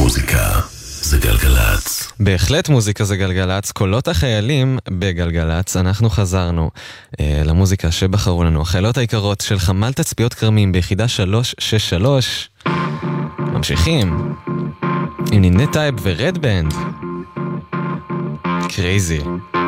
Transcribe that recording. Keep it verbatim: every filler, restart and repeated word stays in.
מוזיקה זה גלגלץ. בהחלט מוזיקה זה גלגלץ. קולות החיילים בגלגלץ. אנחנו חזרנו אה, למוזיקה שבחרו לנו החיילות העיקרות של חמ"ל תצפיות כרמים ביחידה שלוש שש שלוש. ממשיכים עם ניני טייב ורד בנד. קרייזי.